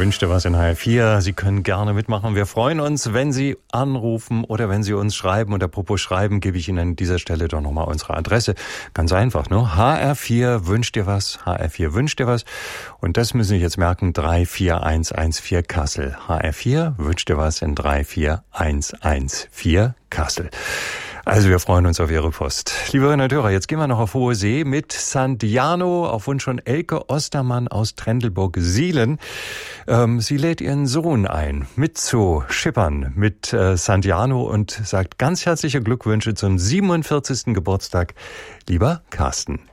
Wünsch dir was in HR4. Sie können gerne mitmachen. Wir freuen uns, wenn Sie anrufen oder wenn Sie uns schreiben. Und apropos schreiben, gebe ich Ihnen an dieser Stelle doch nochmal unsere Adresse. Ganz einfach, ne? HR4 wünscht dir was. HR4 wünscht dir was. Und das müssen Sie jetzt merken, 34114 Kassel. HR4 wünscht dir was in 34114 Kassel. Also wir freuen uns auf Ihre Post. Liebe Hörerinnen und Hörer, jetzt gehen wir noch auf hohe See mit Santiano auf Wunsch von Elke Ostermann aus Trendelburg-Sielen. Sie lädt ihren Sohn ein, mit zu schippern mit Santiano und sagt ganz herzliche Glückwünsche zum 47. Geburtstag, lieber Carsten.